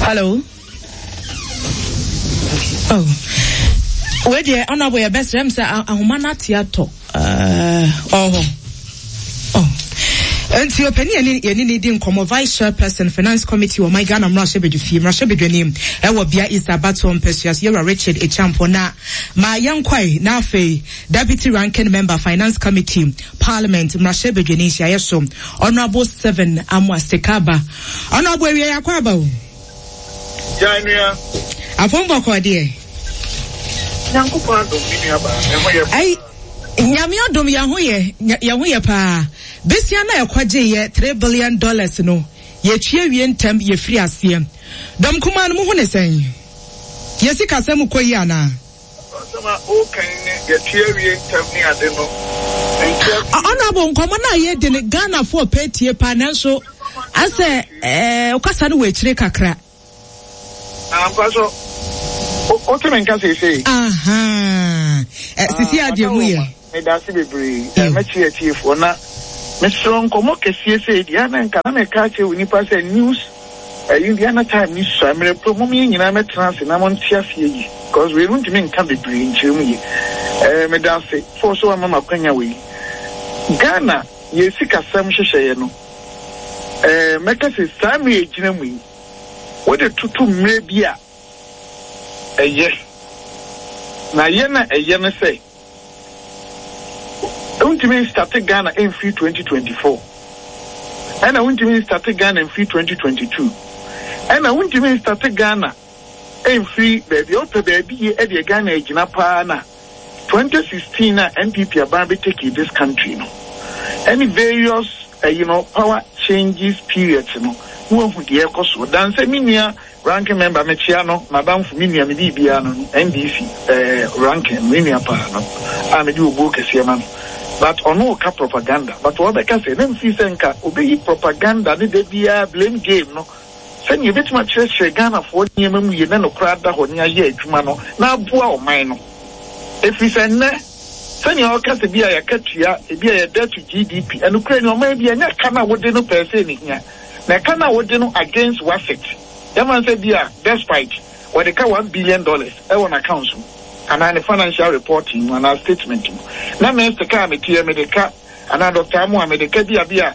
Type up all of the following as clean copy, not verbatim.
Hello. Oh. Where the honorable your best rem say ahumana tiato. Oh. And your penny and needing como vice chairperson finance committee or my Ghana Mrasha name. Ewa bia is a baton persuas Yera Richard Echampona. My young kwai na fe deputy ranking member finance committee parliament Mrasha Beduanisha yeso. Honorable 7 Amwa Sekaba. Honorable Yakwaba. Jania. Afombo kwa die. Ay nyame odom yahoye pa besia na yakwaje ye $3 billion no ye tue wie ntam ye firi ase dom kuma no ho ne sen ye sika sam koyi ana sama o kan ye tue wie ntam ni ade no honorable nkomo na ye de ne Ghana for petie pa nanso ase okasa no we kire kakra ampaso o te men ka sei aha sisi ade mu ye me da se bebre me tie fo na me strong komo kesie se dia na nka na me ka che uni pa se news Indiana time ni so amre promo mi nyina me trans na mo ntia fie yi because we don't mean can be bring chemu yi me da se for so mama kwanya we Ghana ye sika sam hwehweye no me ka se sam ye gina mu yi wo de tutu mre bia na ye na me say don't mean start Ghana in free 2024. And I want to mean start Ghana in free 2022. And I want to mean start Ghana in free baby open baby Eddie Ghana Jinapana 2016 NPP Ababi take this country no. Any various power changes periods no. Who would the echo so dance minia ranking member Mechiano, Madame Fuminia Mibiano, NDC ranking minia pa no. I may do book as man. But on no propaganda. But what I can say, them see senka obey propaganda. They be a blame game no. Send you bit much Ghana for you no crowd that on your year mano. Now boa or mine. If we send send your cast be a catria, be a debt to GDP, and Ukraine or maybe a Nakana would no per se here. Nakana would no against Wasset. That man said, dear, despite what they call $1 billion, I want a council. And I financial reporting and our statement. Now, Mr. Kamiti, Medica, and I Dr. Medica, $100,000.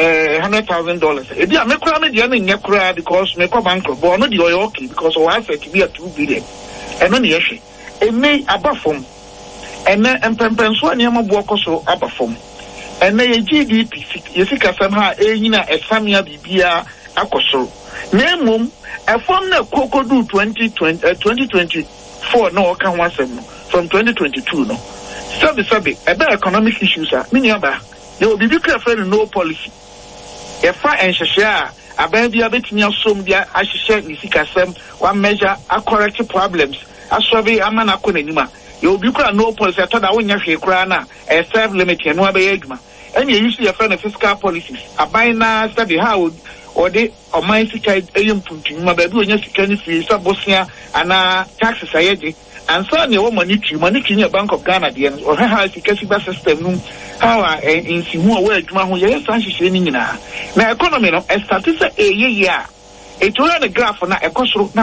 If you make crime, you are cry because make a bankrupt, but not the oil because of asset to be a $2 billion. And then, yes, it may above from. And then, and Pempensuan Yamabuako so above from. And then, GDP, Yesika somehow, a Samia Bibia, Akoso. Name a form of Coco do 2024 no can once from 2022 no. Sabi about economic issues are many other. There will be careful no policy. A fire and share about the abetinia some dia I share Nisika one measure a correct problems. A survey a man akonima. You will be no policy. I thought I wouldn't have a crana a self limit and no be egma. And you usually a friend of fiscal policies. A bina study how or they or my sika putting my baby when you can see some Bosnia and taxes I and so your money in your Bank of Ghana or how the Kasiba system how in Simu where Mahu yes now economy no a statistic a year it will the graph on a cost now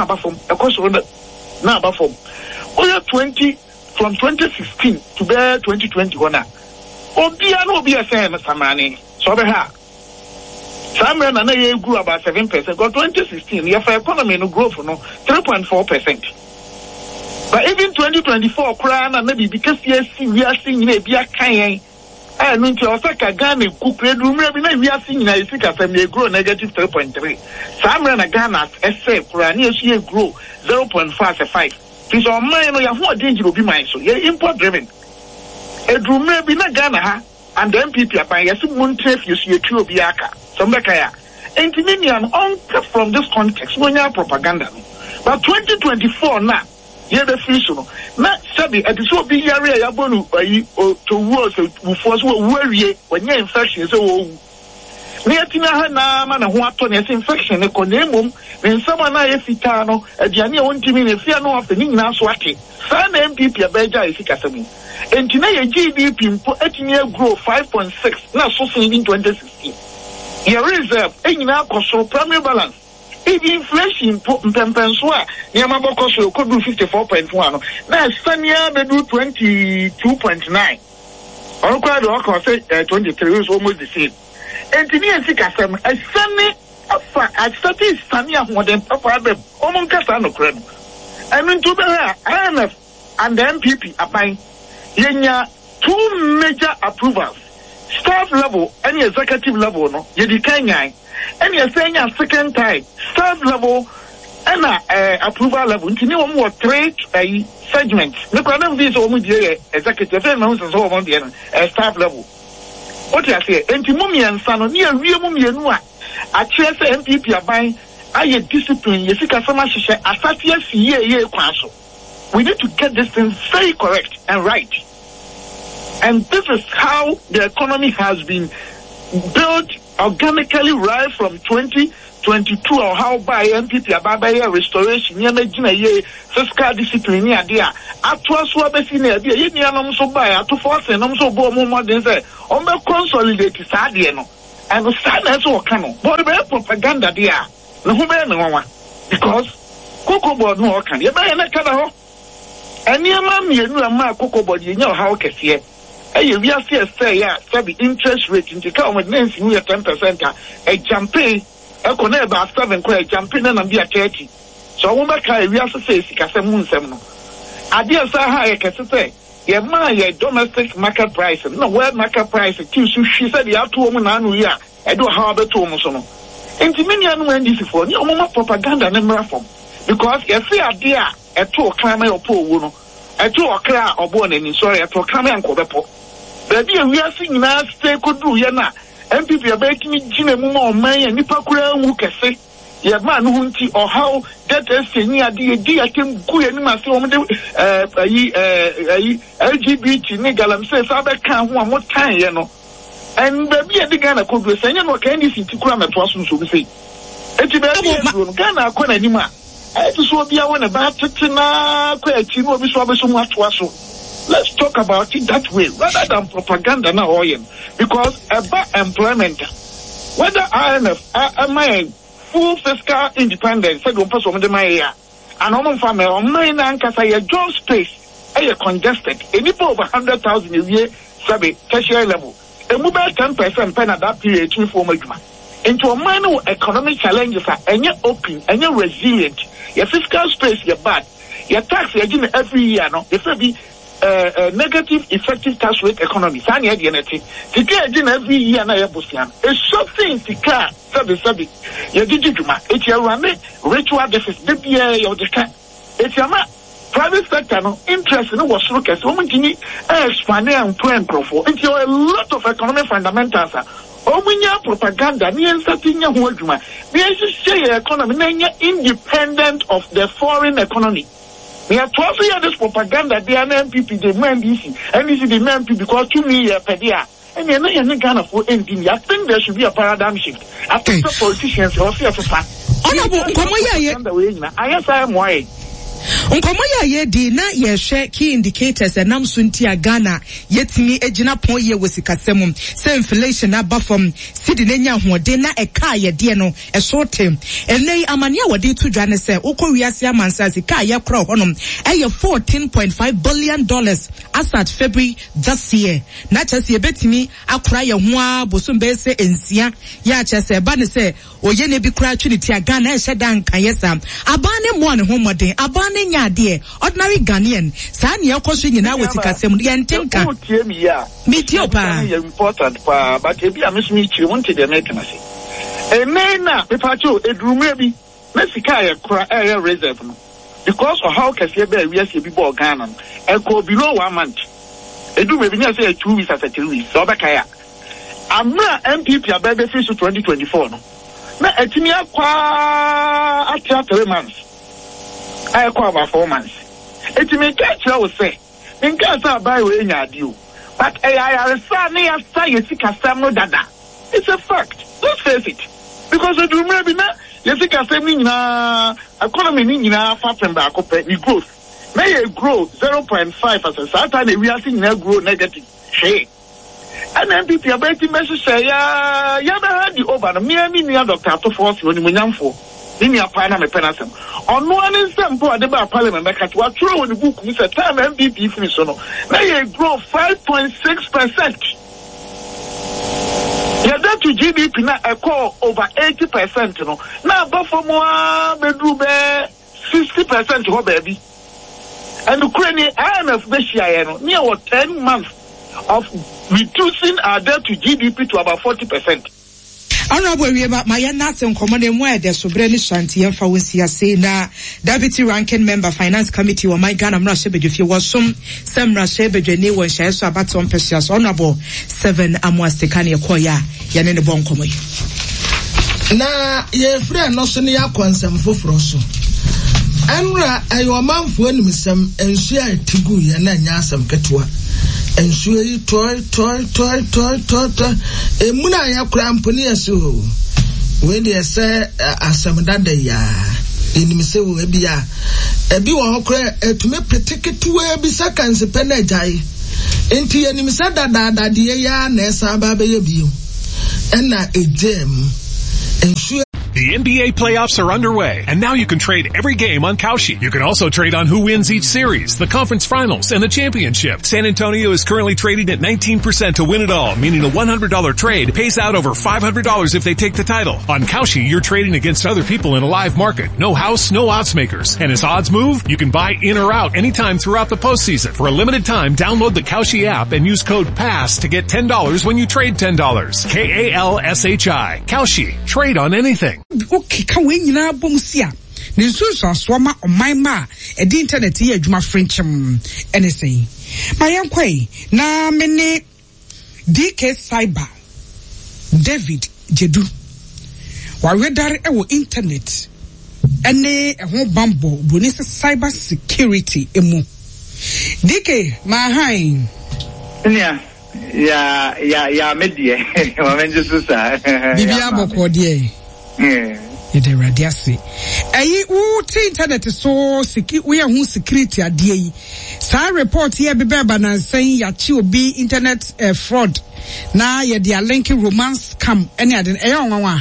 now 20 from 2016 to 2021 no be a same samani so be ha Samra na ye grew about 7%. Got 2016, your economy no growth no 3.4%. But even 2024, Krana maybe because we are seeing maybe a kind. I mean to Osaka Ghana cook red room we are seeing I think as they grow negative 3.3. Samra na Ghana SA Krana she grow 0.55. This on mine no have more danger will be mine so yeah import driven. A room maybe na Ghana ha and the MPP are yes Montref you see a true biaka. Sombekaya. And on from this context, no propaganda. But 2024 now, yeah, the future. Now, Sabi, at the so be area, Yabonu, to work with force worry when your infection is so. Neatina na mana huato ne infection e konemum when someone I fitano e diani wonti mi ne fia no afeni na so ake sa na MPP abeja esikasami entina ye GDP mpo etinia grow 5.6 na so in 2016 your reserve enyina akoso primary balance If inflation mpempenso near boko so could do 54.1 now Sanya they do 22.9 or quite the say 23 is almost the same and to me and think as a sunny at 30 Sanya more than papa them almost no credit and into the IMF and the MPP applying yenya 2 major approvals staff level and executive level no you Kenya. And you're saying a second time, staff level and approval level. You know, more trade segments. Look at them, these only executive and staff level. What you say? And Timumi and Sano near real Mummy and what? I chase MPP are buying. I discipline. You see, customer share a 30 year council. We need to get this thing very correct and right. And this is how the economy has been built organically right from 2022 or how by MPP about restoration fiscal discipline idea atwas wa besi na idea ye nianom so buy to force nom so bo mo modern say on be consolidate sadie no and sadness so kan no but be propaganda there no hu be no nwa because cocoa board no kan ye be na kana ho eniema mienu ama cocoa board ye nya how kese we are say the interest rate in the count with 10% a champagne a corner about 7 champagne and be a 30. So we are say Casamun Semino. Idea Saha Cassette, your my domestic market price, no where market price, she said the out 2 women annual, I do harbor 2 mosono. And to many when this is for no more propaganda never from because if we idea a 2 climate or poor woman, a 2 o'clock or born in sorry, a 2 climate and cover. Baby, we are seeing now stay could do yana. MPP are making me Jimmy Mumo May and Nipakura who can say, yeah, man, who or how that is saying, I can go and must LGBT nigga says, I can't one more time, you know. And baby, I began a could be saying, no, can you see to cram at Wasson, so we say. It's a Ghana, Conanima. I just want to be one about Tina, Quachi, will be so much Wasso. Let's talk about it that way, rather than propaganda now, because about employment, whether IMF, full fiscal independence, said one person of my year, and home family, or mine and Casaya job space, congested, any over 100,000 a year, tertiary level, a mobile 10% pen at that period, into a minor economic challenges, and you're open, and you're resilient, your fiscal space, you're bad, your tax, you're every year, no, if it be negative effective tax rate economy. Sani edi eneti. Tiki edi every year na yebusian. It's something tika sabi. Yedi juma. Eti yarwane ritual deficit. Debiye yodika. Eti ama private sector no interest no was look as woman kini expand and plan profile. Eti a lot of economic fundamentals. Omunya propaganda ni ensatinya ho adwuma. Ni ehye economy na independent of the foreign economy. We are trying to this propaganda. They are MPP, the MPP, and this is the MPP because to me, per year. And you're not going to for anything. I think there should be a paradigm shift. I think the politicians are fear for fun. I am why. Unkomoya ye di na ye share key indicators and namsunti Ghana yet me ejina pon ye wesikasem say inflation aba from sidi nenya hoode na eka ye de no e short term enei amane awode to dwane say ukọ wiase amansa sika ye kro honom e ye $14.5 billion as at February this year na chese ye betimi akora ye ho abosom be se ensia ya chese ba ne say oye ne bi kra twiniti Ghana e hyeda nkan yesa abane mo ne ho moden abane nya de ordinary Ghanaian sa ne yakoso nyina wesikasem ye ntenka medio pa important pa but e bi amesmi chiri wonte de make na se na pepacho edrume bi na sika ye kra air reserve no because of how kase be we ase bi bo Ghana e ko below 1 month edrume bi na say 2 weeks as 3 weeks so be kaya amra MPP abebe fi 2024 no na etimi akwa atia 3 months I call about 4 months. It may catch you say, in case I buy way in you. But I near say dada. It's a fact. Let's face it. Because it will maybe not economy in our growth. May it grow 0.5 as a certain we are seeing grow negative. Hey. And then people are betting message say, yeah, the over the me doctor to force when you for. Nini apa na me penasem. Ono ani sempo ade ba parliament make to atro won the book mi say time MPP finish so no. Na ye grow 5.6%. Your debt to GDP na equal over 80% no. Na before more bedru be 60% ho baby. And Ukraine IMF be share no near 10 months of reducing our debt to GDP to about 40%. Honorable Rieba, my Nasan Common where there's Sobreni Shanti and Fawusia say na Deputy Ranking Member Finance Committee or my Ghana Mrashebe if you was some Rashebe Jenny when she has about on Pesias Honorable 7 Amwastekani Koya Yan in the Bon Comoy. Na ye friend no so ya kwansam foforo so. Amra ayo manfo animsam enhia tigu ye na nya asam ketewa. Ensuo yi toy emuna ya kura mponi eso we dey say asem dada ya enim se wo ebia ebi wo hokra etume petiketuwa bi sakanse penajai enti enim se dada de ya na esa ba be yebio ena ejem ensuo. The NBA playoffs are underway, and now you can trade every game on Kalshi. You can also trade on who wins each series, the conference finals, and the championship. San Antonio is currently trading at 19% to win it all, meaning a $100 trade pays out over $500 if they take the title. On Kalshi, you're trading against other people in a live market. No house, no odds makers. And as odds move, you can buy in or out anytime throughout the postseason. For a limited time, download the Kalshi app and use code PASS to get $10 when you trade $10. KALSHI. Kalshi. Trade on anything. Okay, can we na bomusia? Ninsusu aswama omaima e di internet ye adwuma frenchim anything. Mayankwe na mene DK Cyber David Jedu. Wa redare e wo internet. Ene ho bambo bonisa cyber security emu. DK mahain. Ya medie. Wamenje susa. Bibia boko die. Yede radiasi. Eyi u ti internet so we hu security adie yi. Sa report here beba na saying ya chi obi internet fraud. Na ye dia linking romance scam any aden onwanwa.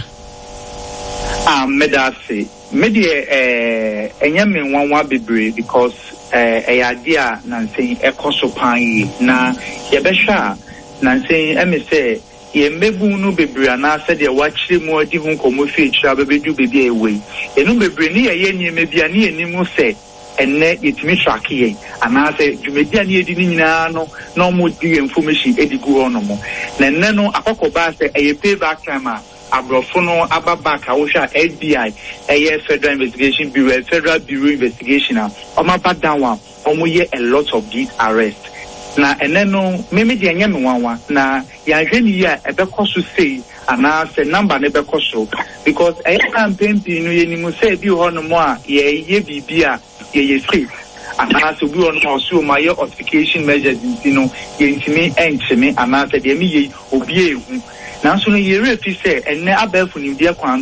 Medasi. Medie enye me nwanwa bebre because idea na saying ekoso pan yi na ye be hwa na saying say ye mebu no bebre na said ye wachire mu adi hu komo fi chira bebedu bebia ewe enu bebre ni ye nyeme bia ni enimu se enne yetimi track ye ana se dwumedia ni edi ni nyina no na omo di information edigu ono mo na enne no akokoba se eye payback time abrofo no ababa ka wo hwa FBI eye Federal Investigation Bureau Federal Bureau Investigation oma back down one omo ye a lot of these arrests na eneno meme de anya me wanwa na ya hwani ya ebekoso sei ana se number ne bekoso because campaign no yenimu say bi ho no mo a ye bibia ye free ana so bi on also my authentication measures no ye ntimi encheme ana se de me ye obi ehu na so no ye refi say enne abafo ni dia kwan